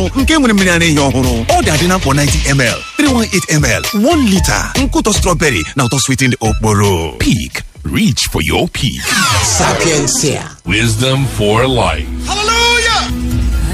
nke nwere mmiri ara ehi ọhụrụ. Ọ dị na mkpọ 90ml, 318ml, 1 liter. Nkụtọ strawberry na ụtọ sweetened okporo. Peak. Reach for your peak. Sapiencia. Wisdom for life.